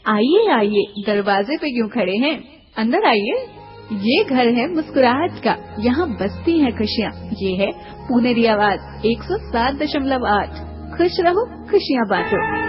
आइए आइए, दरवाजे पे क्यों खड़े हैं, अंदर आइए। ये घर है मुस्कुराहट का, यहाँ बसती हैं खुशियाँ। ये है पुनेरी आवाज 107.8। खुश रहो, खुशियाँ बांटो।